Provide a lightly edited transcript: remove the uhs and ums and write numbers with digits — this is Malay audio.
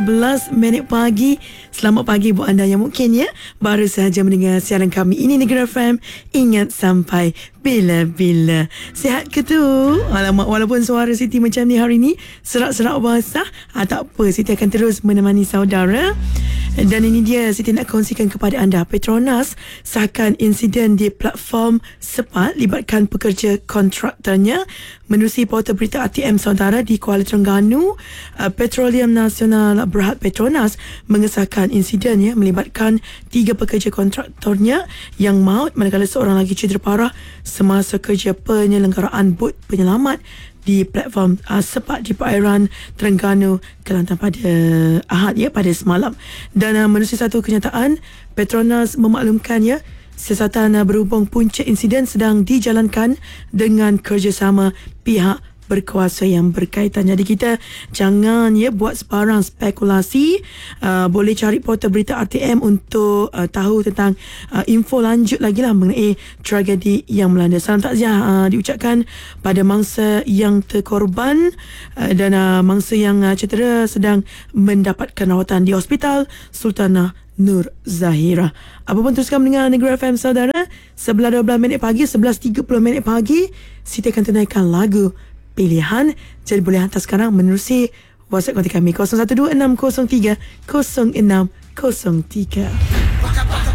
11 minit pagi. Selamat pagi buat anda yang mungkin baru sahaja mendengar siaran kami. Ini Negeri FM. Ingat sampai bila-bila. Sihat ke tu? Alamak, walaupun suara Siti macam ni hari ni serak-serak basah, tak apa, Siti akan terus menemani saudara. Dan ini dia Siti nak kongsikan kepada anda. Petronas sahkan insiden di platform Sepat libatkan pekerja kontraktornya. Menerusi portal berita ATM saudara di Kuala Terengganu, Petroleum Nasional Berhad Petronas mengesahkan insiden melibatkan 3 pekerja kontraktornya yang maut manakala seorang lagi cedera parah semasa kerja penyelenggaraan bot penyelamat di platform Sepat di perairan Terengganu, Kelantan pada Ahad pada semalam. Dan menerusi satu kenyataan, Petronas memaklumkan siasatan berhubung punca insiden sedang dijalankan dengan kerjasama pihak berkuasa yang berkaitan. Jadi kita jangan buat sebarang spekulasi. Boleh cari portal berita RTM untuk tahu tentang info lanjut lagi lah mengenai tragedi yang melanda. Salam takziah diucapkan pada mangsa yang terkorban dan mangsa yang cedera sedang mendapatkan rawatan di Hospital Sultanah Nur Zahirah. Apapun teruskan mendengar Negeri FM saudara. 11.12 minit pagi, 11.30 minit pagi, Siti akan tunaikan lagu pilihan. Jadi boleh hantar sekarang menerusi WhatsApp kontak kami 0126030603.